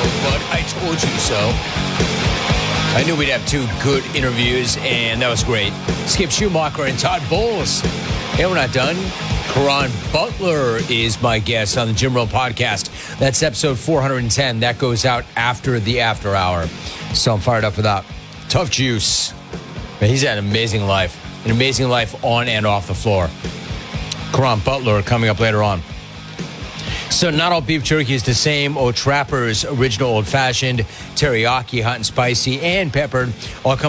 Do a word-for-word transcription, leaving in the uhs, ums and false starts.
but I told you so. I knew we'd have two good interviews, and that was great. Skip Schumacher and Todd Bowles. Hey, we're not done. Karan Butler is my guest on the Jim Rome podcast. That's episode four hundred ten. That goes out after the after hour. So I'm fired up for that. Tough Juice. Man, he's had an amazing life. An amazing life on and off the floor. Karan Butler coming up later on. So not all beef jerky is the same. O'Trapper's original old-fashioned, teriyaki, hot and spicy, and peppered all come